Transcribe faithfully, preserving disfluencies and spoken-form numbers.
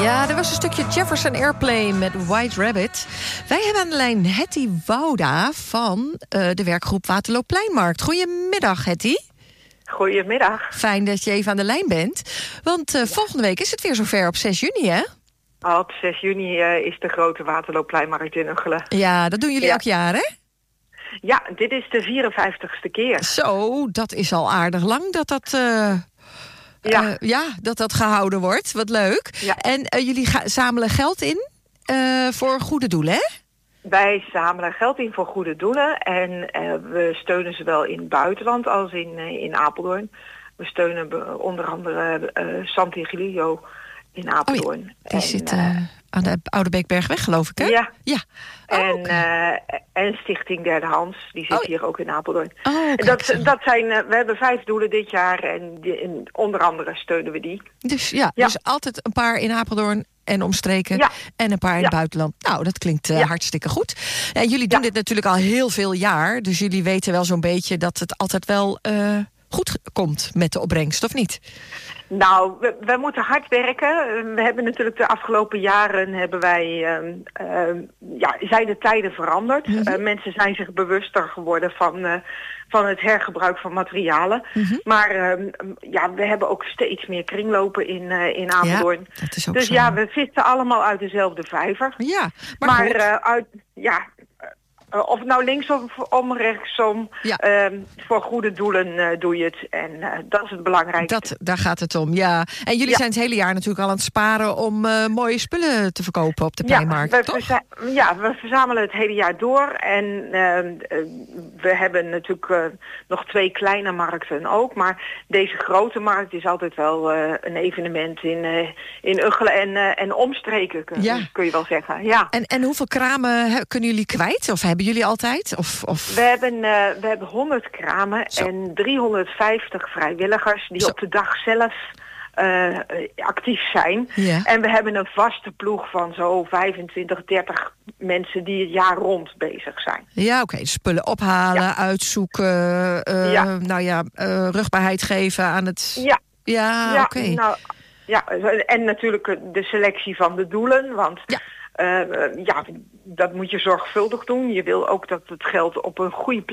Ja, er was een stukje Jefferson Airplane met White Rabbit. Wij hebben aan de lijn Hetty Wouda van uh, de werkgroep Waterloopleinmarkt. Goedemiddag, Hetty. Goedemiddag. Fijn dat je even aan de lijn bent. Want uh, ja. volgende week is het weer zover op zes juni, hè? Op zes juni uh, is de grote Waterloopleinmarkt in Ugchelen. Ja, dat doen jullie ja. elk jaar, hè? Ja, dit is de vierenvijftigste keer. Zo, dat is al aardig lang dat dat... Uh... Ja. Uh, ja, dat dat gehouden wordt. Wat leuk. Ja. En uh, jullie ga- zamelen geld in uh, voor goede doelen, hè? Wij zamelen geld in voor goede doelen. En uh, we steunen zowel in het buitenland als in, uh, in Apeldoorn. We steunen be- onder andere uh, Sant'Igilio in Apeldoorn. Oh ja, die en, zit uh, aan de Oudebeekbergweg, geloof ik, hè? Ja. ja. Oh, en, okay. uh, en Stichting Derdehands, die zit oh. hier ook in Apeldoorn. Oh, dat, dat zijn, uh, we hebben vijf doelen dit jaar en, die, en onder andere steunen we die. Dus ja, ja, dus altijd een paar in Apeldoorn en omstreken ja. en een paar in ja. het buitenland. Nou, dat klinkt uh, ja. hartstikke goed. En jullie doen ja. dit natuurlijk al heel veel jaar, dus jullie weten wel zo'n beetje dat het altijd wel uh, goed komt met de opbrengst, of niet? Nou, we, we moeten hard werken. We hebben natuurlijk de afgelopen jaren hebben wij, uh, uh, ja, zijn de tijden veranderd. Mm-hmm. Uh, mensen zijn zich bewuster geworden van, uh, van het hergebruik van materialen. Mm-hmm. Maar uh, ja, we hebben ook steeds meer kringlopen in, uh, in Apeldoorn. Ja, dat is ook dus zo. Ja, we vissen allemaal uit dezelfde vijver. Ja, maar, maar uh, uit, ja. Uh, of het nou linksom of rechtsom, ja. uh, voor goede doelen uh, doe je het. En uh, dat is het belangrijkste. Dat, daar gaat het om, ja. En jullie ja. zijn het hele jaar natuurlijk al aan het sparen om uh, mooie spullen te verkopen op de pleinmarkt, ja, we toch? Verza- ja, we verzamelen het hele jaar door. En uh, we hebben natuurlijk uh, nog twee kleine markten ook. Maar deze grote markt is altijd wel uh, een evenement in, uh, in Ugchelen en, uh, en omstreken, kun, ja. kun je wel zeggen. Ja. En, en hoeveel kramen he, kunnen jullie kwijt? Of hebben jullie altijd? Of, of... We hebben, uh, we hebben honderd kramen Zo. en driehonderdvijftig vrijwilligers die Zo. op de dag zelf uh, actief zijn. Ja. En we hebben een vaste ploeg van zo vijfentwintig, dertig mensen die het jaar rond bezig zijn. Ja, oké. Okay. Spullen ophalen, ja. uitzoeken, uh, ja. nou ja, uh, rugbaarheid geven aan het... Ja, ja, ja oké. Okay. Nou, ja, en natuurlijk de selectie van de doelen, want... Ja. Uh, ja, dat moet je zorgvuldig doen. Je wil ook dat het geld op een goede plek